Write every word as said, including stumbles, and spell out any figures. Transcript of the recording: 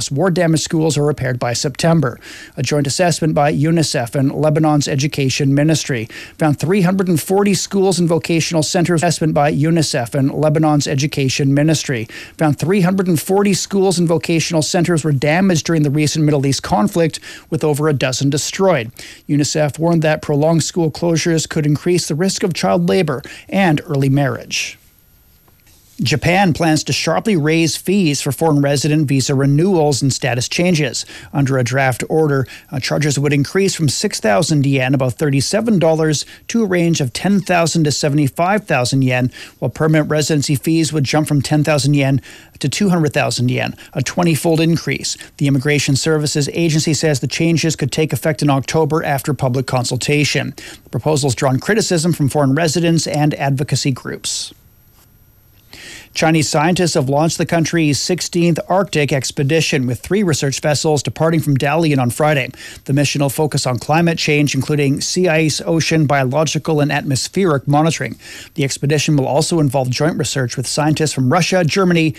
most war-damaged schools are repaired by September. A joint assessment by UNICEF and Lebanon's Education Ministry found three hundred forty schools and vocational centers. Assessment by UNICEF and Lebanon's Education Ministry found three hundred forty schools and vocational centers were damaged during the recent Middle East conflict, with over a dozen destroyed. UNICEF warned that prolonged school closures could increase the risk of child labor and early marriage. Japan plans to sharply raise fees for foreign resident visa renewals and status changes. Under a draft order, uh, charges would increase from six thousand yen, about thirty-seven dollars, to a range of ten thousand to seventy-five thousand yen, while permanent residency fees would jump from ten thousand yen to two hundred thousand yen, a twenty-fold increase. The Immigration Services Agency says the changes could take effect in October after public consultation. The proposal's drawn criticism from foreign residents and advocacy groups. Chinese scientists have launched the country's sixteenth Arctic expedition, with three research vessels departing from Dalian on Friday. The mission will focus on climate change, including sea ice, ocean, biological, and atmospheric monitoring. The expedition will also involve joint research with scientists from Russia, Germany,